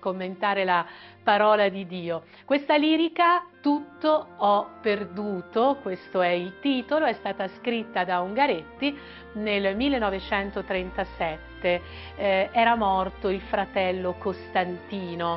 commentare la parola di Dio. Questa lirica, Tutto ho perduto, questo è il titolo, è stata scritta da Ungaretti nel 1937. Era morto il fratello Costantino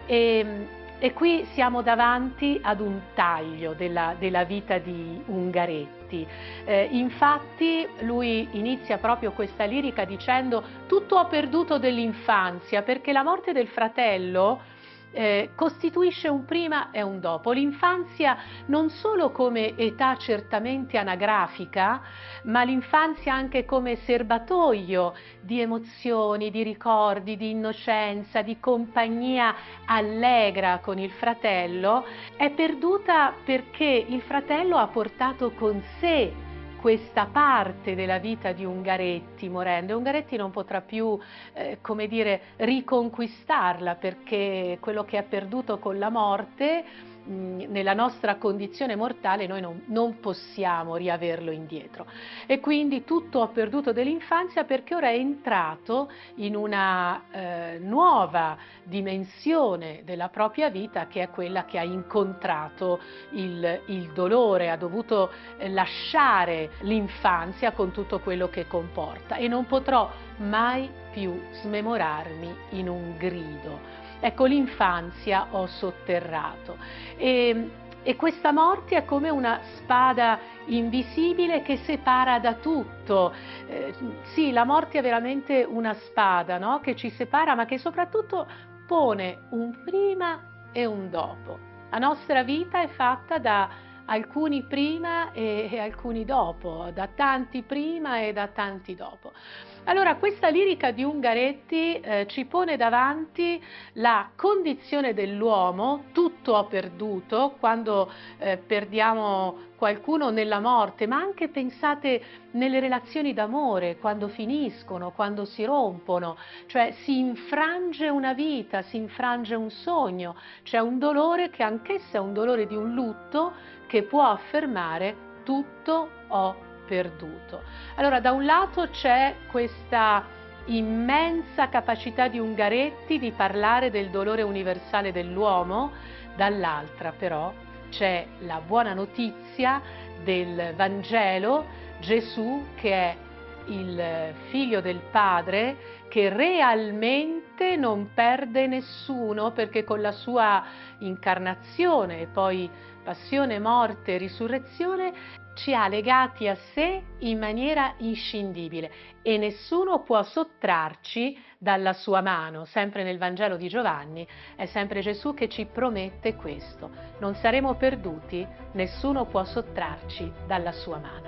e qui siamo davanti ad un taglio della vita di Ungaretti. Infatti lui inizia proprio questa lirica dicendo: tutto ho perduto dell'infanzia, perché la morte del fratello costituisce un prima e un dopo. L'infanzia non solo come età certamente anagrafica, ma l'infanzia anche come serbatoio di emozioni, di ricordi, di innocenza, di compagnia allegra con il fratello, è perduta perché il fratello ha portato con sé questa parte della vita di Ungaretti morendo, e Ungaretti non potrà più, come dire, riconquistarla, perché quello che ha perduto con la morte, nella nostra condizione mortale noi non possiamo riaverlo indietro. E quindi tutto ho perduto dell'infanzia, perché ora è entrato in una nuova dimensione della propria vita, che è quella che ha incontrato il dolore, ha dovuto lasciare l'infanzia con tutto quello che comporta, e non potrò mai più smemorarmi in un grido. Ecco, l'infanzia ho sotterrato, e questa morte è come una spada invisibile che separa da tutto. Sì, la morte è veramente una spada, no? Che ci separa, ma che soprattutto pone un prima e un dopo. La nostra vita è fatta da alcuni prima e alcuni dopo, da tanti prima e da tanti dopo. Allora, questa lirica di Ungaretti ci pone davanti la condizione dell'uomo, tutto ho perduto, quando perdiamo qualcuno nella morte, ma anche, pensate, nelle relazioni d'amore, quando finiscono, quando si rompono, cioè si infrange una vita, si infrange un sogno, c'è un dolore che anch'esso è un dolore di un lutto che può affermare tutto ho perduto. Allora, da un lato c'è questa immensa capacità di Ungaretti di parlare del dolore universale dell'uomo, dall'altra però c'è la buona notizia del Vangelo, Gesù che è il figlio del Padre, che realmente non perde nessuno, perché con la sua incarnazione e poi passione, morte e risurrezione ci ha legati a sé in maniera inscindibile, e nessuno può sottrarci dalla sua mano. Sempre nel Vangelo di Giovanni è sempre Gesù che ci promette questo: non saremo perduti, nessuno può sottrarci dalla sua mano.